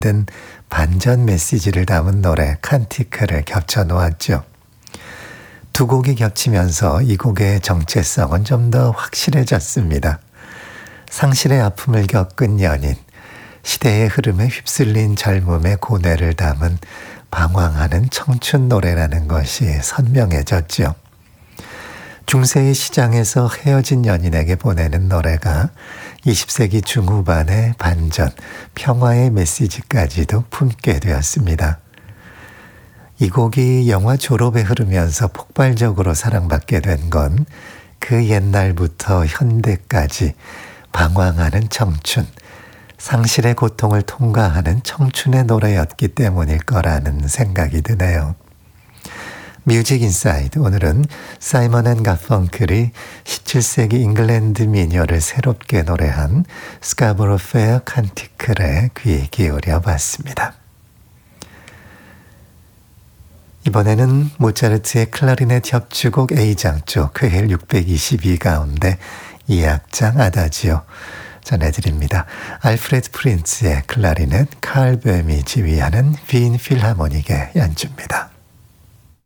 든 반전 메시지를 담은 노래 칸티크를 겹쳐 놓았죠. 두 곡이 겹치면서 이 곡의 정체성은 좀 더 확실해졌습니다. 상실의 아픔을 겪은 연인, 시대의 흐름에 휩쓸린 젊음의 고뇌를 담은 방황하는 청춘 노래라는 것이 선명해졌죠. 중세의 시장에서 헤어진 연인에게 보내는 노래가 20세기 중후반의 반전, 평화의 메시지까지도 품게 되었습니다. 이 곡이 영화 졸업에 흐르면서 폭발적으로 사랑받게 된 건 그 옛날부터 현대까지 방황하는 청춘, 상실의 고통을 통과하는 청춘의 노래였기 때문일 거라는 생각이 드네요. 뮤직 인사이드, 오늘은 사이먼 앤 가펑클이 17세기 잉글랜드 민요를 새롭게 노래한 스카보로 페어 칸티클에 귀 기울여 봤습니다. 이번에는 모차르트의 클라리넷 협주곡 A장조 쾌헬 622 가운데 2악장 아다지오 전해드립니다. 알프레드 프린츠의 클라리넷, 칼 뱀이 지휘하는 빈 필하모닉의 연주입니다.